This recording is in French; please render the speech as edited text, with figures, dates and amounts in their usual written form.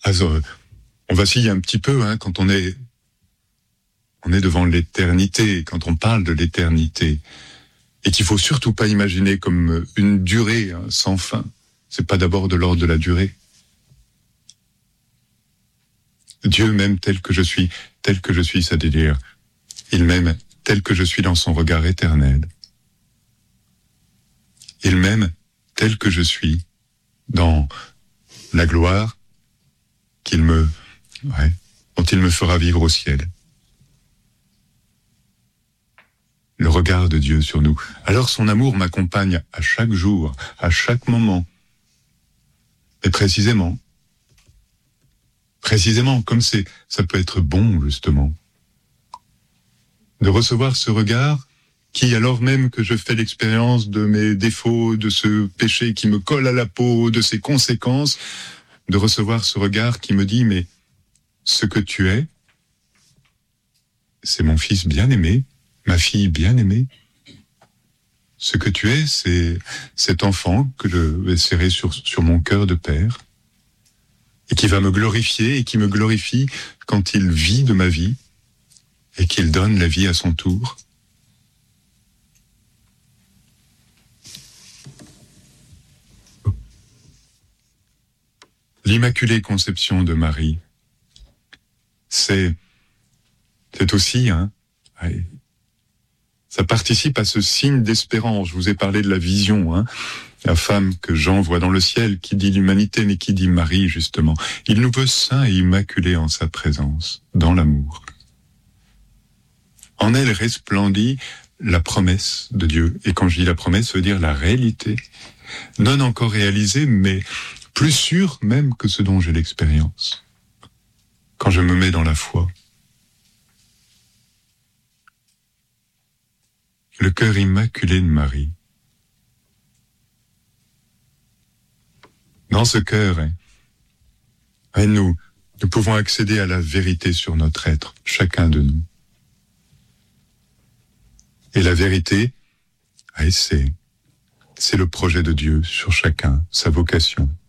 Also, on vacille un petit peu quand on est devant l'éternité, quand on parle de l'éternité, et qu'il faut surtout pas imaginer comme une durée sans fin. C'est pas d'abord de l'ordre de la durée. Dieu m'aime tel que je suis, c'est-à-dire, il m'aime tel que je suis dans son regard éternel. Il m'aime tel que je suis dans la gloire dont il me fera vivre au ciel. Le regard de Dieu sur nous. Alors son amour m'accompagne à chaque jour, à chaque moment. Et précisément, comme ça peut être bon, justement, de recevoir ce regard qui, alors même que je fais l'expérience de mes défauts, de ce péché qui me colle à la peau, de ses conséquences, de recevoir ce regard qui me dit, mais ce que tu es, c'est mon fils bien-aimé, ma fille bien-aimée. Ce que tu es, c'est cet enfant que je vais serrer sur mon cœur de père et qui va me glorifier et qui me glorifie quand il vit de ma vie et qu'il donne la vie à son tour. L'Immaculée Conception de Marie, c'est aussi, ça participe à ce signe d'espérance. Je vous ai parlé de la vision, la femme que Jean voit dans le ciel, qui dit l'humanité, mais qui dit Marie, justement. Il nous veut saints et immaculés en sa présence, dans l'amour. En elle resplendit la promesse de Dieu. Et quand je dis la promesse, ça veut dire la réalité, non encore réalisée, mais plus sûre même que ce dont j'ai l'expérience. Quand je me mets dans la foi. Le cœur immaculé de Marie. Dans ce cœur, nous pouvons accéder à la vérité sur notre être, chacun de nous. Et la vérité, c'est le projet de Dieu sur chacun, sa vocation.